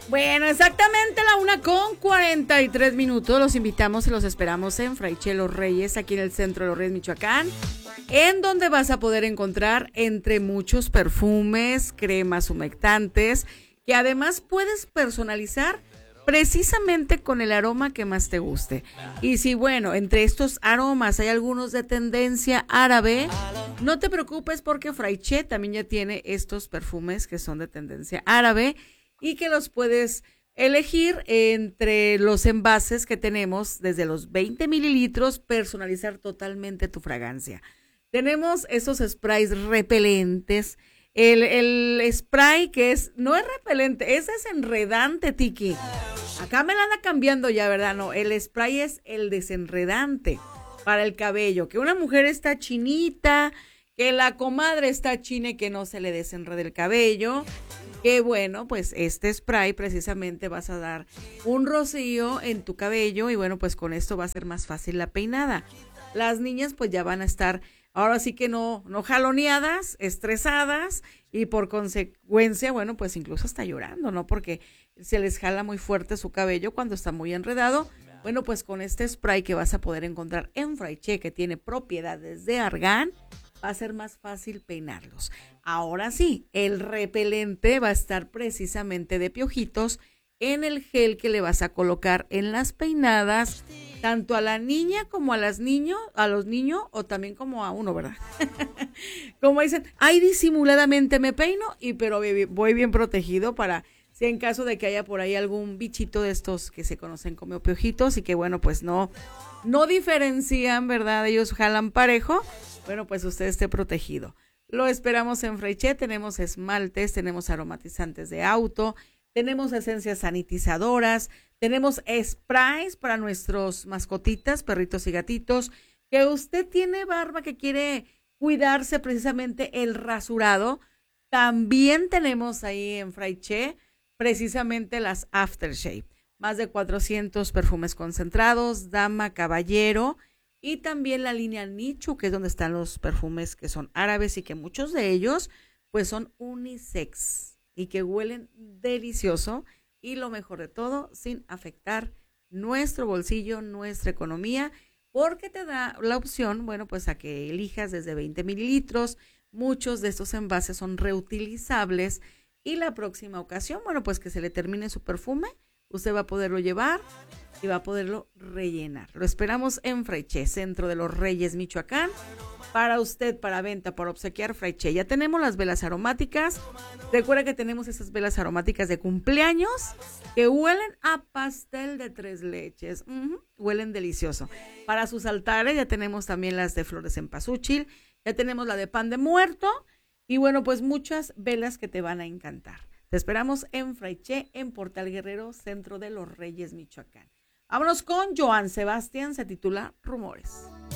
Bueno, exactamente la 1:43. Los invitamos y los esperamos en Fraiche Los Reyes, aquí en el centro de Los Reyes, Michoacán, en donde vas a poder encontrar entre muchos perfumes, cremas humectantes, que además puedes personalizar precisamente con el aroma que más te guste. Y si, bueno, entre estos aromas hay algunos de tendencia árabe, no te preocupes porque Fraiche también ya tiene estos perfumes que son de tendencia árabe y que los puedes elegir entre los envases que tenemos desde los 20 mililitros, personalizar totalmente tu fragancia. Tenemos esos sprays repelentes, el spray que no es repelente, es desenredante, Tiki. Acá me la anda cambiando ya, ¿verdad? No, el spray es el desenredante para el cabello, que una mujer está chinita, que la comadre está china y que no se le desenrede el cabello. Que bueno, pues este spray precisamente vas a dar un rocío en tu cabello y bueno, pues con esto va a ser más fácil la peinada. Las niñas pues ya van a estar, ahora sí que no jaloneadas, estresadas y por consecuencia, bueno, pues incluso hasta llorando, ¿no? Porque se les jala muy fuerte su cabello cuando está muy enredado. Bueno, pues con este spray que vas a poder encontrar en Fraiche, que tiene propiedades de argán, va a ser más fácil peinarlos. Ahora sí, el repelente va a estar precisamente de piojitos en el gel que le vas a colocar en las peinadas, tanto a la niña como a los niños o también como a uno, ¿verdad? Como dicen, ahí disimuladamente me peino pero voy bien protegido para si en caso de que haya por ahí algún bichito de estos que se conocen como piojitos y que bueno, pues no diferencian, ¿verdad? Ellos jalan parejo. Bueno, pues usted esté protegido. Lo esperamos en Fraiche, tenemos esmaltes, tenemos aromatizantes de auto, tenemos esencias sanitizadoras, tenemos sprays para nuestros mascotitas, perritos y gatitos, que usted tiene barba que quiere cuidarse precisamente el rasurado. También tenemos ahí en Fraiche precisamente las aftershave, más de 400 perfumes concentrados, dama, caballero, y también la línea Nichu, que es donde están los perfumes que son árabes y que muchos de ellos pues son unisex y que huelen delicioso y lo mejor de todo sin afectar nuestro bolsillo, nuestra economía, porque te da la opción, bueno, pues a que elijas desde 20 mililitros. Muchos de estos envases son reutilizables y la próxima ocasión, bueno, pues que se le termine su perfume, usted va a poderlo llevar y va a poderlo rellenar. Lo esperamos en Fraiche, centro de Los Reyes, Michoacán. Para usted, para venta, para obsequiar, Fraiche. Ya tenemos las velas aromáticas. Recuerda que tenemos esas velas aromáticas de cumpleaños que huelen a pastel de 3 leches. Huelen delicioso. Para sus altares ya tenemos también las de flores en cempasúchil. Ya tenemos la de pan de muerto. Y bueno, pues muchas velas que te van a encantar. Te esperamos en Fraiche, en Portal Guerrero, centro de Los Reyes, Michoacán. Vámonos con Joan Sebastián, se titula Rumores.